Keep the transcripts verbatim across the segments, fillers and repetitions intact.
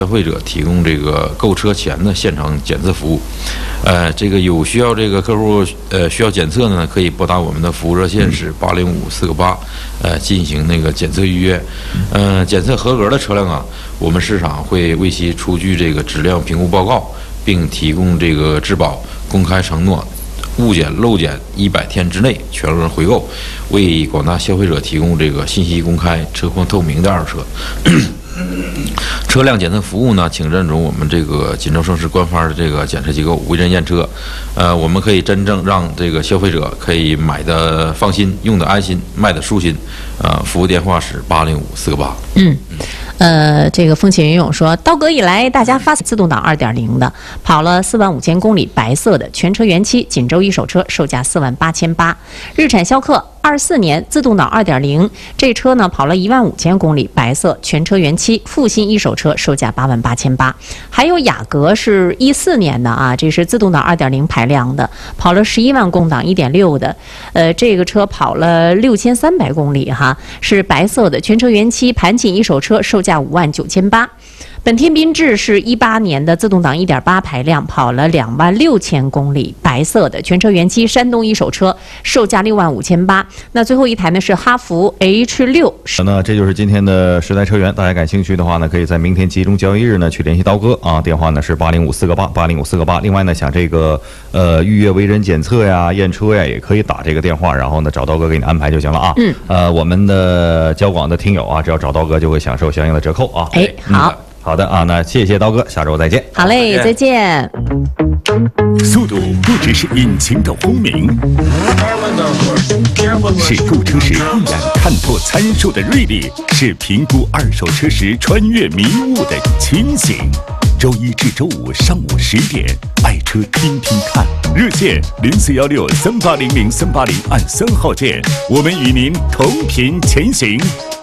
消费者提供这个购车前的现场检测服务，呃，这个有需要这个客户呃需要检测呢，可以拨打我们的服务热线是八零五四个八，呃，进行那个检测预约。呃，检测合格的车辆啊，我们市场会为其出具这个质量评估报告，并提供这个质保，公开承诺物检漏检一百天之内全额回购，为广大消费者提供这个信息公开、车况透明的二手车。车辆检测服务呢，请认准我们这个锦州市市官方的这个检测机构为人验车，呃，我们可以真正让这个消费者可以买的放心，用的安心，卖的舒心。呃，服务电话是八零五四个八。 嗯，呃，这个风起云涌说，刀哥以来大家发自动挡二点零的，跑了四万五千公里，白色的，全车原漆，锦州一手车，售价四万八千八，日产逍客。二四年自动挡二点零，这车呢跑了一万五千公里，白色，全车原漆，复新一手车，售价八万八千八。还有雅阁是一四年的啊，这是自动挡二点零排量的，跑了十一万公档，一点六的，呃，这个车跑了六千三百公里哈，是白色的，全车原漆，盘锦一手车，售价五万九千八。本田缤智是一八年的自动挡一点八排量，跑了两万六千公里，白色的，全车原漆，山东一手车，售价六万五千八。那最后一台呢是哈弗 H 六。 那这就是今天的时代车源，大家感兴趣的话呢，可以在明天集中交易日呢去联系刀哥啊，电话呢是八零五四个八八零五四个八。另外呢，想这个呃预约为人检测呀、验车呀，也可以打这个电话，然后呢找刀哥给你安排就行了啊。嗯。呃，我们的交广的听友啊，只要找刀哥就会享受相应的折扣啊。 哎，好。 嗯好的啊，那谢谢刀哥，下周再见。 好嘞，再见。 速度不只是引擎的轰鸣，是购车时一眼看破参数的锐利，是评估二手车时穿越迷雾的清醒。周一至周五上午十点，爱车听听看，热线零四幺六三八零零三八零，按三号键，我们与您同频前行。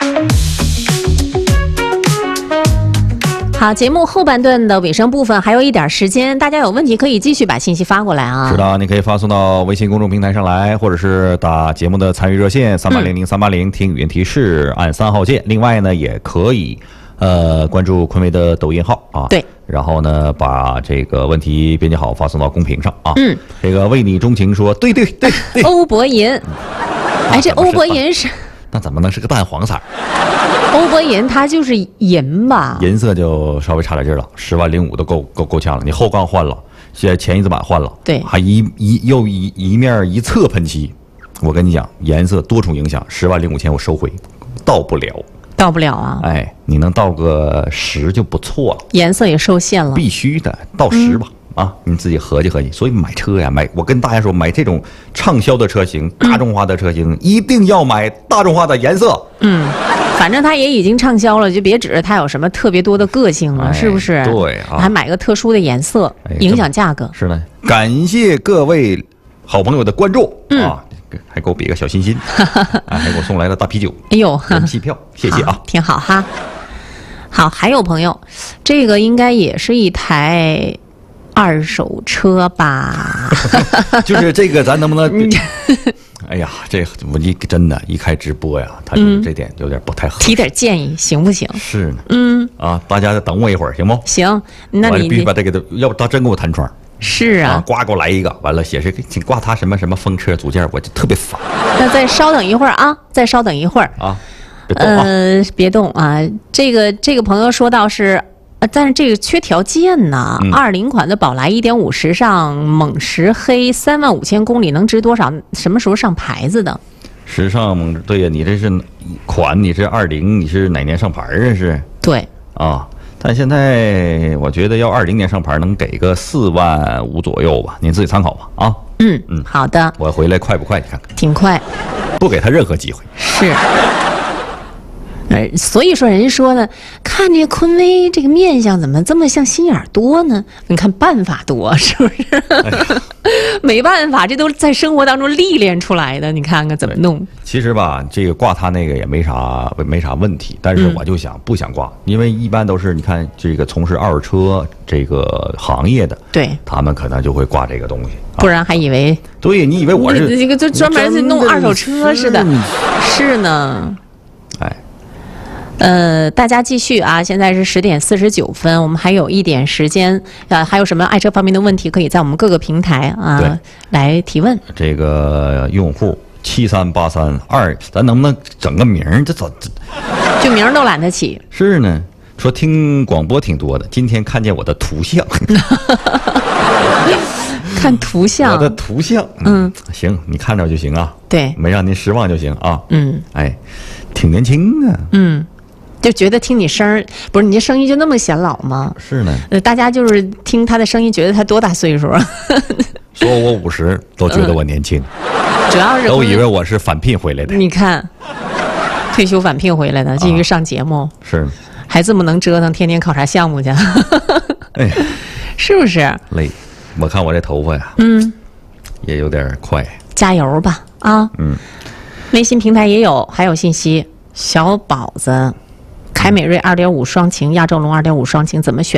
好，节目后半段的尾声部分还有一点时间，大家有问题可以继续把信息发过来啊。 是的，你可以发送到微信公众平台上来，或者是打节目的参与热线三八零零三八零，听语音提示，按三号键。另外呢，也可以呃关注昆威的抖音号啊。 对。 然后呢，把这个问题编辑好发送到公屏上啊。 嗯。 这个为你钟情说，对对对对。 欧博银，哎，这欧博银是。 那怎么能是个淡黄色？ 欧博银它就是银吧？ 颜色就稍微差点劲了，十万零五都够够够呛了。你后杠换了，现在前翼子板换了， 对， 还一一又一一面一侧喷漆。我跟你讲，颜色多重影响，十万零五千我收回，到不了， 到不了啊！ 哎，你能到个十就不错了。 颜色也受限了， 必须的，到十吧。嗯啊，你自己合计合计。所以买车呀，买我跟大家说，买这种畅销的车型、大众化的车型，嗯、一定要买大众化的颜色。 嗯，反正它也已经畅销了，就别指着它有什么特别多的个性了，哎、是不是？ 对啊， 还买个特殊的颜色，哎、影响价格。 是的，感谢各位好朋友的关注、嗯、啊，还给我比个小心心，啊、还给我送来了大啤酒， 哎呦， 人气票，谢谢啊， 挺好哈。好，还有朋友，这个应该也是一台。二手车吧， 就是这个，咱能不能？哎呀，这我一真的，一开直播呀，他就是这点有点不太合适。 提点建议行不行？ 是呢， 嗯啊，大家等我一会儿行不？ 行，那你必须把这个，要不他真给我弹窗。 是啊， 呱给我来一个，完了写是请挂他什么什么风车组件，我就特别烦。 那再稍等一会儿啊，再稍等一会儿啊， 呃，别动啊。这个这个朋友说到是。呃，但是这个缺条件呢。二零、嗯、款的宝来一点五时尚猛石黑三万五千公里能值多少？什么时候上牌子的？ 时尚猛对呀，你这是款，你是二零，你是哪年上牌啊？是？ 对啊，但现在我觉得要二零年上牌，能给个四万五左右吧，您自己参考吧啊。 嗯嗯，好的。 我回来快不快？你看看。 挺快， 不给他任何机会。 是。呃，所以说人家说呢，看这昆威这个面相怎么这么像心眼多呢？你看办法多，是不是？哎、没办法，这都在生活当中历练出来的。你看看怎么弄。 其实吧，这个挂他那个也没啥没啥问题，但是我就想、嗯、不想挂，因为一般都是你看这个从事二手车这个行业的， 对， 他们可能就会挂这个东西， 不然还以为、 啊、对你以为我是这个就专门是弄二手车似的，是呢。 哎。 呃，大家继续啊！现在是十点四十九分，我们还有一点时间。呃，还有什么爱车方面的问题，可以在我们各个平台啊来提问。 这个用户七三八三二，咱能不能整个名儿？这早这就名儿都懒得起。 是呢，说听广播挺多的，今天看见我的图像。 看图像， 我的图像，嗯，行，你看着就行啊， 对， 没让您失望就行啊， 嗯， 哎，挺年轻啊， 嗯，就觉得听你声儿，不是你这声音就那么显老吗？ 是呢， 呃，大家就是听他的声音，觉得他多大岁数？ 说我五十都觉得我年轻， 嗯、主要是都以为我是返聘回来的。 你看，退休返聘回来的，继续上节目，啊、 是， 还这么能折腾，天天考察项目去， 哎， 是不是？ 累。我看我这头发呀， 嗯， 也有点快。 加油吧，啊， 嗯， 微信平台也有，还有信息。小宝子，凯美瑞二点五双擎、亚洲龙二点五双擎怎么选？